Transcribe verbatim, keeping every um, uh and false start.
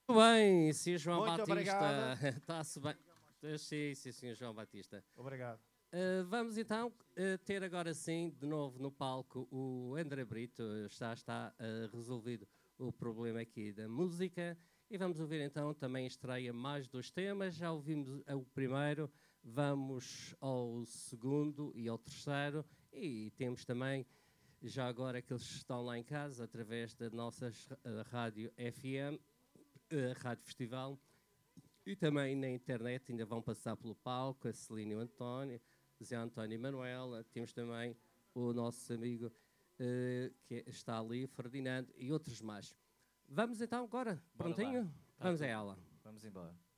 Bem, senhor João Muito Batista. obrigado. Está-se bem. Sim, sim, senhor João Batista. Obrigado. Uh, vamos então uh, ter agora sim, de novo no palco, o André Brito. Já está uh, resolvido o problema aqui da música. E vamos ouvir então, também estreia mais dois temas. Já ouvimos o primeiro, vamos ao segundo e ao terceiro. E temos também, já agora aqueles que estão lá em casa, através da nossa uh, rádio F M, uh, Rádio Festival, e também na internet ainda vão passar pelo palco a Celínio António, Zé António e Manuela. Temos também o nosso amigo uh, que está ali, Ferdinando, e outros mais. Vamos então agora? Bora Prontinho? lá. Tá Vamos tudo. a ela. Vamos embora.